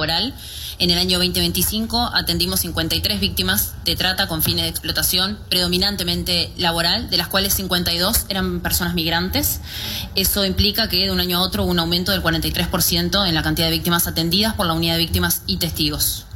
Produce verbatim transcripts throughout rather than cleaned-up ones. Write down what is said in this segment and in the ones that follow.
laboral. En el año veinte veinticinco atendimos cincuenta y tres víctimas de trata con fines de explotación, predominantemente laboral, de las cuales cincuenta y dos eran personas migrantes. Eso implica que de un año a otro hubo un aumento del cuarenta y tres por ciento en la cantidad de víctimas atendidas por la unidad de víctimas y testigos.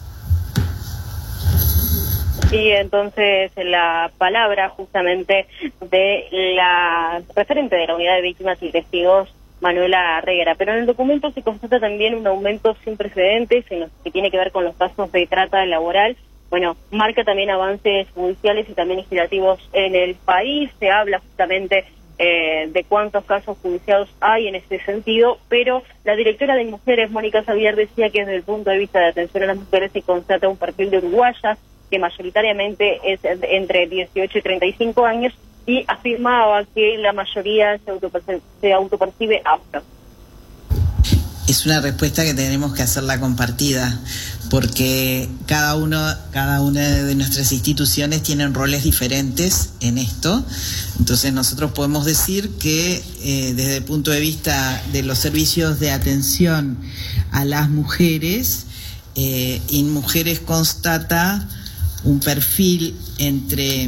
Y entonces la palabra justamente de la referente de la unidad de víctimas y testigos, Manuela Reguera. Pero en el documento se constata también un aumento sin precedentes en lo que tiene que ver con los casos de trata laboral. Bueno, marca también avances judiciales y también legislativos en el país. Se habla justamente eh, de cuántos casos judiciados hay en este sentido, pero la directora de Mujeres, Mónica Xavier, decía que desde el punto de vista de atención a las mujeres se constata un perfil de uruguayas que mayoritariamente es entre dieciocho y treinta y cinco años, y afirmaba que la mayoría se autopercibe, se autopercibe afro. Es una respuesta que tenemos que hacerla compartida, porque cada uno, cada una de nuestras instituciones tienen roles diferentes en esto. Entonces nosotros podemos decir que eh, desde el punto de vista de los servicios de atención a las mujeres, eh, InMujeres constata un perfil entre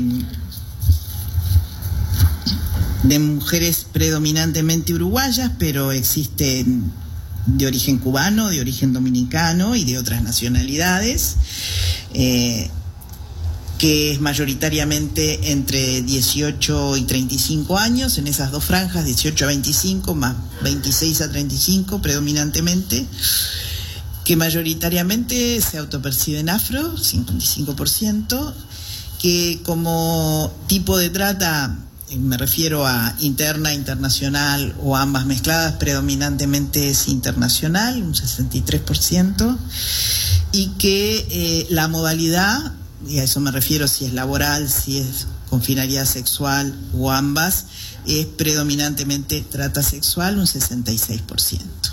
de mujeres predominantemente uruguayas, pero existen de origen cubano, de origen dominicano y de otras nacionalidades, eh, que es mayoritariamente entre dieciocho y treinta y cinco años, en esas dos franjas, dieciocho a veinticinco, más veintiséis a treinta y cinco predominantemente, que mayoritariamente se autoperciben afro, cincuenta y cinco por ciento, que como tipo de trata, me refiero a interna, internacional o ambas mezcladas, predominantemente es internacional, un sesenta y tres por ciento, y que eh, la modalidad, y a eso me refiero si es laboral, si es con finalidad sexual o ambas, es predominantemente trata sexual, un sesenta y seis por ciento.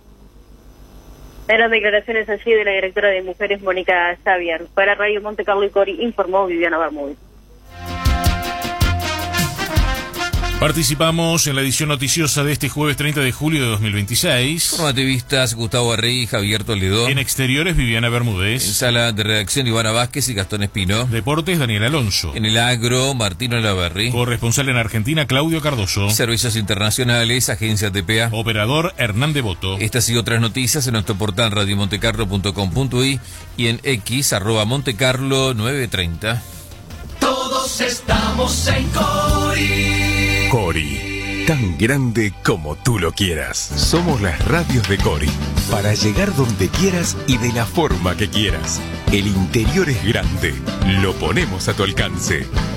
En las declaraciones allí de la directora de Mujeres, Mónica Xavier. Para Radio Monte Carlo y Cori, informó Viviana Bermúdez. Participamos en la edición noticiosa de este jueves treinta de julio de dos mil veintiséis. Formativistas Gustavo Arrey y Javier Toledo. En exteriores, Viviana Bermúdez. En sala de redacción, Ivana Vázquez y Gastón Espino. Deportes, Daniel Alonso. En el agro, Martino Olaverri. Corresponsal en Argentina, Claudio Cardoso. Servicios internacionales, Agencia T P A. Operador, Hernán Devoto. Estas y otras noticias en nuestro portal radio montecarlo punto com punto uy y en X, arroba Montecarlo nueve treinta. Todos estamos en Cori. Cori, tan grande como tú lo quieras. Somos las radios de Cori, para llegar donde quieras y de la forma que quieras. El interior es grande, lo ponemos a tu alcance.